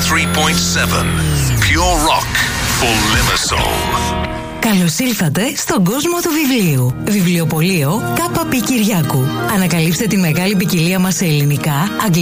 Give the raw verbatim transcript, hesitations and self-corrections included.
three point seven. Pure Rock for Limassol. Καλώς ήλθατε στον κόσμο του βιβλίου. Βιβλιοπωλείο Κάπα Πι Κυριάκου. Ανακαλύψτε τη μεγάλη ποικιλία μας σε ελληνικά, αγγλικά